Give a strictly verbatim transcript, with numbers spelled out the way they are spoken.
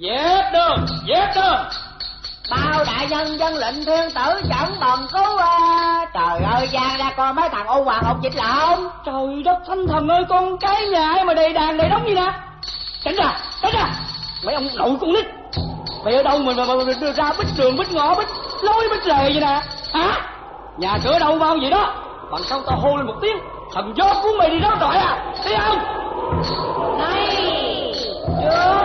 Dẹp đường, dẹp đường. Bao đại nhân dân lệnh thiên tử chẳng bằng cứu à. Trời ơi, Giang ra coi mấy thằng ô hoàng ột dịch lộn. Trời đất thánh thần ơi, con cái nhà ai mà đầy đàn đầy đống gì nè. Tránh ra, tránh ra. Mấy ông nội con nít. Mày ở đâu mà, mà, mà, mà đưa ra bích đường, bích ngõ, bích lối, bích lề vậy nè. Hả? Nhà cửa đâu bao vậy đó. Bằng sao tao hô lên một tiếng, thần gió của mày đi đó rồi à. Thấy không? Này, chưa